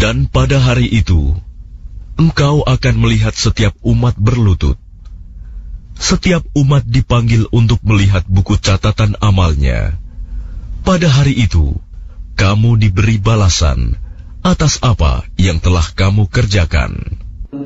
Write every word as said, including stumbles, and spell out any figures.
Dan pada hari itu, engkau akan melihat setiap umat berlutut. Setiap umat dipanggil untuk melihat buku catatan amalnya. Pada hari itu, kamu diberi balasan atas apa yang telah kamu kerjakan.